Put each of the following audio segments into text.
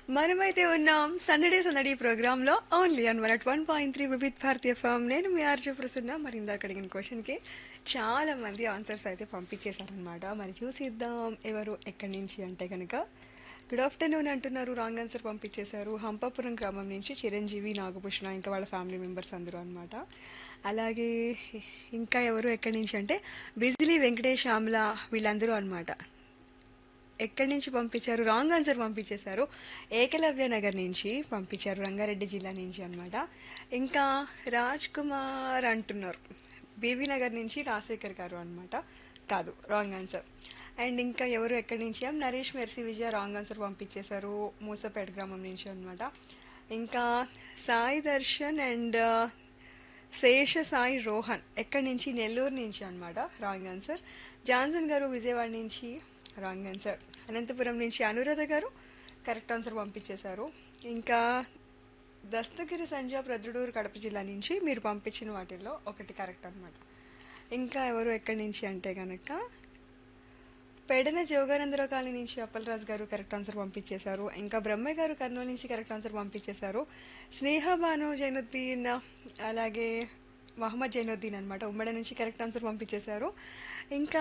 మనమైతే ఉన్నాం సందడే సందడి ప్రోగ్రామ్ లో only an 101.3 Vividh Bharatiya form. నేను మీ ఆర్జే ప్రసన్న. మరి ఇందాక అడిగిన క్వశ్చన్ కి చాలా మంది ఆన్సర్స్ అయితే పంపించేశారనమాట. మరి చూసిద్దాం ఎవరు ఎక్కడి నుంచి అంటే కనుక గుడ్ ఆఫ్టర్నూన్ అంటున్నారు. రాంగ్ ఆన్సర్ పంపించేశారు. హంపాపురం గ్రామం నుంచి చిరంజీవి, నాగభూషణ ఇంకా వాళ్ళ ఫ్యామిలీ మెంబర్స్ అందరూ అనమాట. అలాగే ఇంకా ఎవరు ఎక్కడి నుంచి అంటే బిజిలీ వెంకటేష్ ఆమ్ల వీళ్ళందరూ అనమాట. ఎక్కడి నుంచి పంపించారు? రాంగ్ ఆన్సర్ పంపించేశారు. ఏకలవ్య నగర్ నుంచి పంపించారు, రంగారెడ్డి జిల్లా నుంచి అన్నమాట. ఇంకా రాజ్ కుమార్ అంటున్నారు బీబీ నగర్ నుంచి రాజశేఖర్ గారు అన్నమాట. కాదు, రాంగ్ ఆన్సర్. అండ్ ఇంకా ఎవరు ఎక్కడి నుంచి నరేష్ మెర్సీ విజయ రాంగ్ ఆన్సర్ పంపించేశారు, మూసపేట గ్రామం నుంచి అన్నమాట. ఇంకా సాయి దర్శన్ అండ్ శేష సాయి రోహన్ ఎక్కడి నుంచి నెల్లూరు నుంచి అన్నమాట. Wrong answer. జాన్సన్ గారు విజయవాడ నుంచి రాంగ్ ఆన్సర్. అనంతపురం నుంచి అనురాధ గారు కరెక్ట్ ఆన్సర్ పంపించేశారు. ఇంకా దస్తగిరి సంజా ప్రొద్దుటూరు కడప జిల్లా నుంచి మీరు పంపించిన వాటిల్లో ఒకటి కరెక్ట్ అనమాట. ఇంకా ఎవరు ఎక్కడి నుంచి అంటే కనుక పెడన జోగానందరావు కాలనీ నుంచి అప్పలరాజు గారు కరెక్ట్ ఆన్సర్ పంపించేశారు. ఇంకా బ్రహ్మయ్య గారు కర్నూలు నుంచి కరెక్ట్ ఆన్సర్ పంపించేశారు. స్నేహ బాను జైనుద్దీన్ అలాగే మహమ్మద్ జైనుద్దీన్ అనమాట ఉమ్మడి నుంచి కరెక్ట్ ఆన్సర్ పంపించేశారు. ఇంకా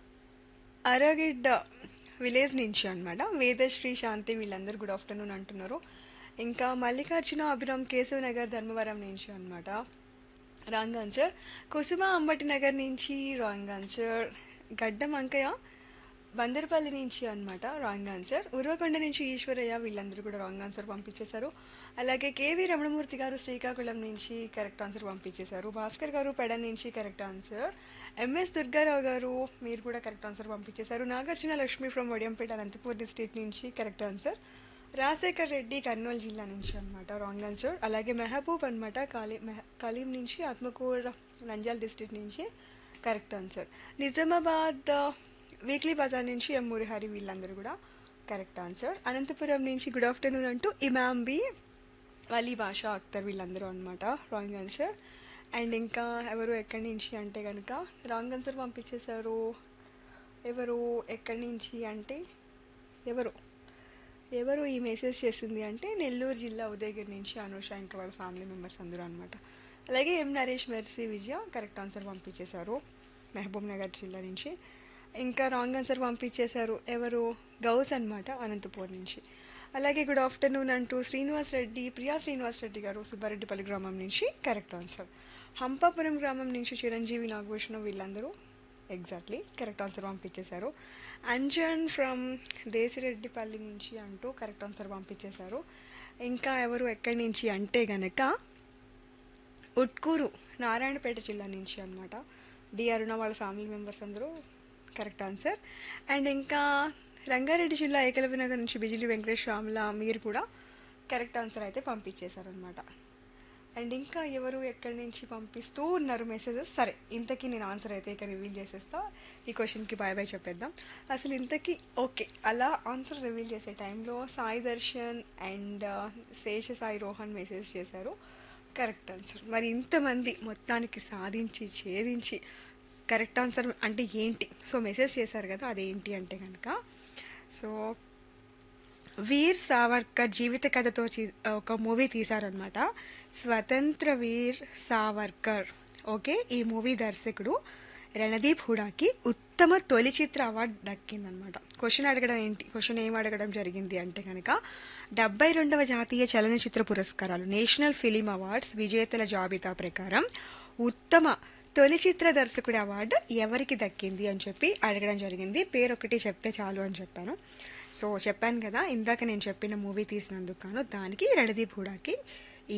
అరగిడ్డ విలేజ్ నుంచి అనమాట వేదశ్రీ శాంతి వీళ్ళందరూ గుడ్ ఆఫ్టర్నూన్ అంటున్నారు. ఇంకా మల్లికార్జున అభిరామ్ కేశవ్ నగర్ ధర్మవరం నుంచి అనమాట. Wrong answer. కుసుమ అంబటి నగర్ నుంచి రాంగ్ ఆన్సర్. గడ్డం అంకయ్య బందర్పల్లి నుంచి అనమాట. Wrong answer. ఉర్వకొండ నుంచి ఈశ్వరయ్య వీళ్ళందరూ కూడా రాంగ్ ఆన్సర్ పంపించేశారు. అలాగే కేవీ రమణమూర్తి గారు శ్రీకాకుళం నుంచి కరెక్ట్ ఆన్సర్ పంపించేశారు. భాస్కర్ గారు పెడ నుంచి కరెక్ట్ ఆన్సర్. ఎంఎస్ దుర్గారావు గారు మీరు కూడా కరెక్ట్ ఆన్సర్ పంపించేశారు. నాగార్జున లక్ష్మి ఫ్రమ్ వడియంపేట అనంతపూర్ డిస్ట్రిక్ట్ నుంచి కరెక్ట్ ఆన్సర్. రాజశేఖర్ రెడ్డి కర్నూలు జిల్లా నుంచి అనమాట. Wrong answer. అలాగే మెహబూబ్ అనమాట కలీం నుంచి ఆత్మకూర్ నంజాల్ డిస్ట్రిక్ట్ నుంచి correct answer. Nizamabad weekly Bazar నుంచి ఎం మురిహరి వీళ్ళందరూ కూడా కరెక్ట్ ఆన్సర్. అనంతపురం నుంచి గుడ్ ఆఫ్టర్నూన్ అంటూ ఇమామ్ బి వలీ బాషా అఖ్తర్ వీళ్ళందరూ అనమాట. Wrong answer. అండ్ ఇంకా ఎవరు ఎక్కడి నుంచి అంటే కనుక రాంగ్ ఆన్సర్ పంపించేశారు. ఎవరు ఎక్కడి నుంచి అంటే ఎవరు ఎవరు ఈ మెసేజ్ చేసింది అంటే నెల్లూరు జిల్లా ఉదయగిరి నుంచి అనూష ఇంకా వాళ్ళ ఫ్యామిలీ మెంబర్స్ అందరూ అనమాట. అలాగే ఎం నరేష్ మెర్సీ విజయ కరెక్ట్ ఆన్సర్ పంపించేశారు మహబూబ్ నగర్ జిల్లా నుంచి. ఇంకా రాంగ్ ఆన్సర్ పంపించేశారు ఎవరు గౌస్ అనమాట అనంతపూర్ నుంచి. అలాగే గుడ్ ఆఫ్టర్నూన్ అంటూ శ్రీనివాస్ రెడ్డి ప్రియా శ్రీనివాస్ రెడ్డి గారు సుబ్బారెడ్డిపల్లి గ్రామం నుంచి కరెక్ట్ ఆన్సర్. హంపాపురం గ్రామం నుంచి చిరంజీవి నాగభూషణం వీళ్ళందరూ ఎగ్జాక్ట్లీ కరెక్ట్ ఆన్సర్ పంపించేశారు. అంజన్ ఫ్రమ్ దేశిరెడ్డిపల్లి నుంచి అంటూ కరెక్ట్ ఆన్సర్ పంపించేశారు. ఇంకా ఎవరు ఎక్కడి నుంచి అంటే గనక ఉట్కూరు నారాయణపేట జిల్లా నుంచి అనమాట. డి అరుణ వాళ్ళ ఫ్యామిలీ మెంబర్స్ అందరూ కరెక్ట్ ఆన్సర్. అండ్ ఇంకా రంగారెడ్డి జిల్లా ఏకలవ్య నగర్ నుంచి బిజిలి వెంకటేష్ శ్యామల మీరు కూడా కరెక్ట్ ఆన్సర్ అయితే పంపించేశారనమాట. అండ్ ఇంకా ఎవరు ఎక్కడి నుంచి పంపిస్తూ ఉన్నారు మెసేజెస్. సరే, ఇంతకీ నేను ఆన్సర్ అయితే ఇక రివీల్ చేసేస్తా. ఈ క్వశ్చన్కి బాయ్ బాయ్ చెప్పేద్దాం. అసలు ఇంతకీ ఓకే అలా ఆన్సర్ రివీల్ చేసే టైంలో Sai Darshan and Shesha Sai Rohan message చేశారు కరెక్ట్ ఆన్సర్. మరి ఇంతమంది మొత్తానికి సాధించి ఛేదించి కరెక్ట్ ఆన్సర్ అంటే ఏంటి సో మెసేజ్ చేశారు కదా, అదేంటి అంటే కనుక సో వీర్ సావర్కర్ జీవిత కథతో ఒక మూవీ తీశారనమాట. స్వతంత్ర వీర్ సావర్కర్. ఓకే, ఈ మూవీ దర్శకుడు రణదీప్ హుడాకి ఉత్తమ తొలి చిత్ర అవార్డు దక్కిందనమాట. క్వశ్చన్ ఏం అడగడం జరిగింది అంటే కనుక 72వ జాతీయ చలనచిత్ర పురస్కారాలు నేషనల్ ఫిలిం అవార్డ్స్ విజేతల జాబితా ప్రకారం ఉత్తమ తొలి చిత్ర దర్శకుడి అవార్డు ఎవరికి దక్కింది అని చెప్పి అడగడం జరిగింది. పేరు ఒకటి చెప్తే చాలు అని చెప్పాను. సో చెప్పాను కదా ఇందాక నేను చెప్పిన మూవీ తీసినందుకు దానికి రణదీప్ హుడాకి